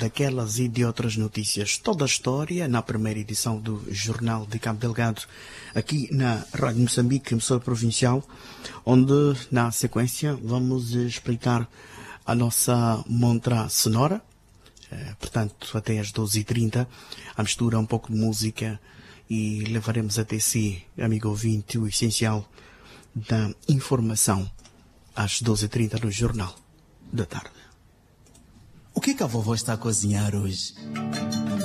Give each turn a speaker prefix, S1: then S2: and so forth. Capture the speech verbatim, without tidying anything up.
S1: daquelas e de outras notícias. Toda a história na primeira edição do Jornal de Cabo Delgado, aqui na Rádio Moçambique, emissora provincial, onde, na sequência, vamos explicar a nossa montra sonora. Eh, portanto, até às doze e trinta, a mistura um pouco de música e levaremos até si, amigo ouvinte, o essencial da informação às doze e trinta no Jornal da Tarde.
S2: O que é que a vovó está a cozinhar hoje?